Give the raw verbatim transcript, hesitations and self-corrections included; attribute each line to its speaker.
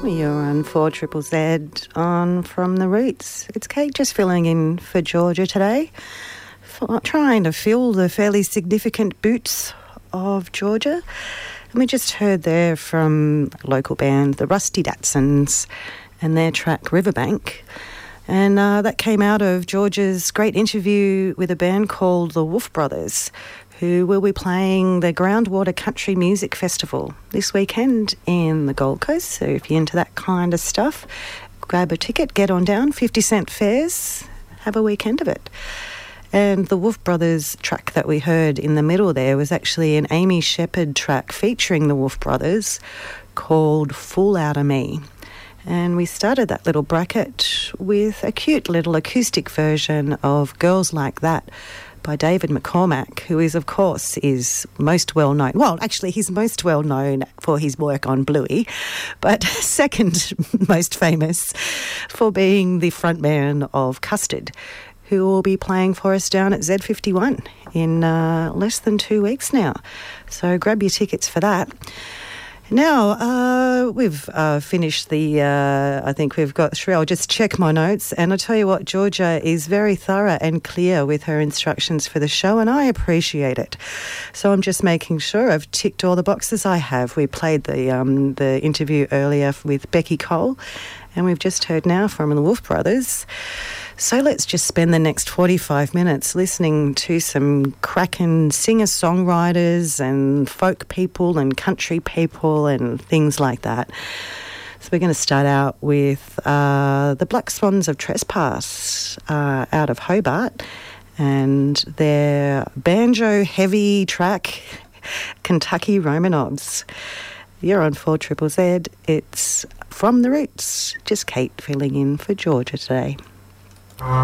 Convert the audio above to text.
Speaker 1: You're on four Triple Z on From the Roots. It's Kate just filling in for Georgia today, for trying to fill the fairly significant boots of Georgia. And we just heard there from a local band, the Rusty Datsons, and their track Riverbank. And uh, that came out of Georgia's great interview with a band called the Wolf Brothers, who will be playing the Groundwater Country Music Festival this weekend in the Gold Coast. So if you're into that kind of stuff, grab a ticket, get on down, fifty cent fares, have a weekend of it. And the Wolf Brothers track that we heard in the middle there was actually an Amy Shepherd track featuring the Wolf Brothers called Fool Outta Me. And we started that little bracket with a cute little acoustic version of Girls Like That by David McCormack, who is, of course, is most well known. Well, actually, he's most well known for his work on Bluey, but second most famous for being the frontman of Custard, who will be playing for us down at Z fifty-one in uh, less than two weeks now. So grab your tickets for that. Now, uh, we've uh, finished the, uh, I think we've got through. I'll just check my notes. And I'll tell you what, Georgia is very thorough and clear with her instructions for the show, and I appreciate it. So I'm just making sure I've ticked all the boxes I have. We played the, um, the interview earlier with Becky Cole, and we've just heard now from the Wolf Brothers. So let's just spend the next forty-five minutes listening to some cracking singer-songwriters and folk people and country people and things like that. So we're going to start out with uh, the Black Swans of Trespass uh, out of Hobart and their banjo-heavy track, Kentucky Romanovs. You're on four Triple Z. It's From the Roots. Just Kate filling in for Georgia today.